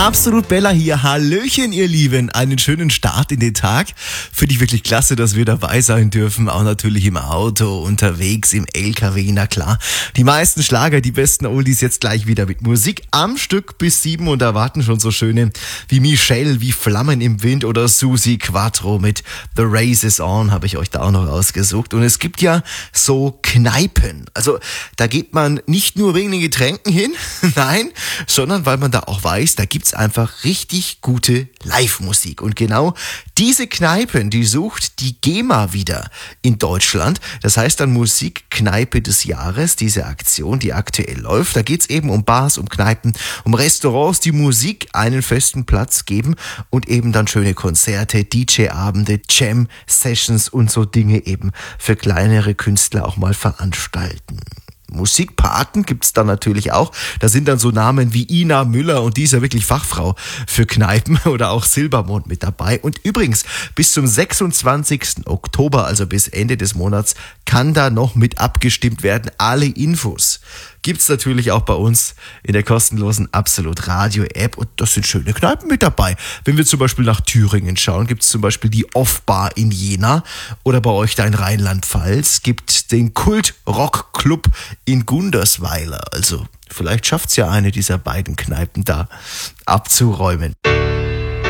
Absolut Bella hier. Hallöchen, ihr Lieben. Einen schönen Start in den Tag. Finde ich wirklich klasse, dass wir dabei sein dürfen. Auch natürlich im Auto, unterwegs, im LKW, na klar. Die meisten Schlager, die besten Oldies jetzt gleich wieder mit Musik am Stück bis 7 und erwarten schon so schöne wie Michelle, wie Flammen im Wind oder Susi Quattro mit The Race is On habe ich euch da auch noch ausgesucht. Und es gibt ja so Kneipen. Also da geht man nicht nur wegen den Getränken hin, nein, sondern weil man da auch weiß, da gibt's einfach richtig gute Live-Musik. Und genau diese Kneipen, die sucht die GEMA wieder in Deutschland. Das heißt dann Musikkneipe des Jahres, diese Aktion, die aktuell läuft. Da geht's eben um Bars, um Kneipen, um Restaurants, die Musik einen festen Platz geben und eben dann schöne Konzerte, DJ-Abende, Jam-Sessions und so Dinge eben für kleinere Künstler auch mal veranstalten. Musikpaten gibt's dann natürlich auch. Da sind dann so Namen wie Ina Müller und die ist ja wirklich Fachfrau für Kneipen oder auch Silbermond mit dabei. Und übrigens, bis zum 26. Oktober, also bis Ende des Monats, kann da noch mit abgestimmt werden. Alle Infos gibt's natürlich auch bei uns in der kostenlosen Absolut Radio App und das sind schöne Kneipen mit dabei. Wenn wir zum Beispiel nach Thüringen schauen, gibt's zum Beispiel die Off-Bar in Jena oder bei euch da in Rheinland-Pfalz gibt den Kult-Rock-Club in Gundersweiler. Also vielleicht schafft's ja eine dieser beiden Kneipen da abzuräumen.